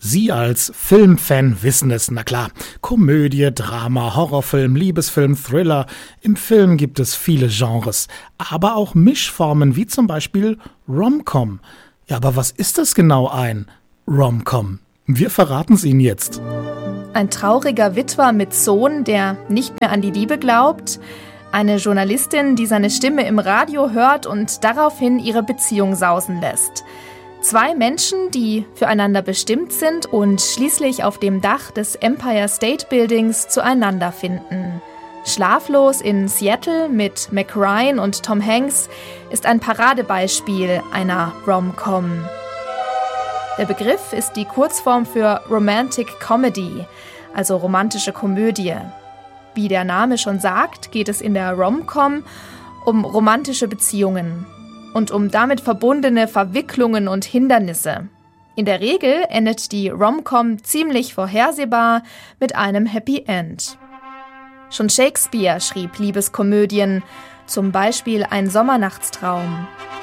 Sie als Filmfan wissen es, na klar. Komödie, Drama, Horrorfilm, Liebesfilm, Thriller. Im Film gibt es viele Genres, aber auch Mischformen wie zum Beispiel Rom-Com. Ja, aber was ist das genau, ein Rom-Com? Wir verraten es Ihnen jetzt. Ein trauriger Witwer mit Sohn, der nicht mehr an die Liebe glaubt. Eine Journalistin, die seine Stimme im Radio hört und daraufhin ihre Beziehung sausen lässt. Zwei Menschen, die füreinander bestimmt sind und schließlich auf dem Dach des Empire State Buildings zueinander finden. Schlaflos in Seattle mit Mac Ryan und Tom Hanks ist ein Paradebeispiel einer Rom-Com. Der Begriff ist die Kurzform für Romantic Comedy, also romantische Komödie. Wie der Name schon sagt, geht es in der Rom-Com um romantische Beziehungen und um damit verbundene Verwicklungen und Hindernisse. In der Regel endet die Rom-Com ziemlich vorhersehbar mit einem Happy End. Schon Shakespeare schrieb Liebeskomödien, zum Beispiel Ein Sommernachtstraum.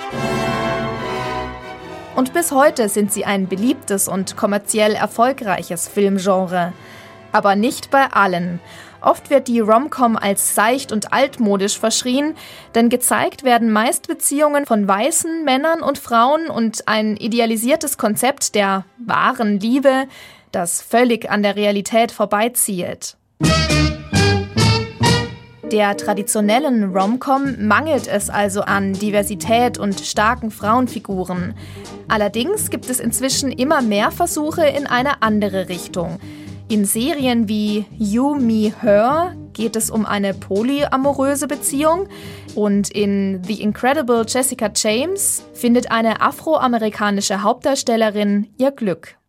Und bis heute sind sie ein beliebtes und kommerziell erfolgreiches Filmgenre. Aber nicht bei allen. Oft wird die Rom-Com als seicht und altmodisch verschrien, denn gezeigt werden meist Beziehungen von weißen Männern und Frauen und ein idealisiertes Konzept der wahren Liebe, das völlig an der Realität vorbeizieht. Der traditionellen Rom-Com mangelt es also an Diversität und starken Frauenfiguren. Allerdings gibt es inzwischen immer mehr Versuche in eine andere Richtung. In Serien wie You, Me, Her geht es um eine polyamoröse Beziehung und in The Incredible Jessica James findet eine afroamerikanische Hauptdarstellerin ihr Glück.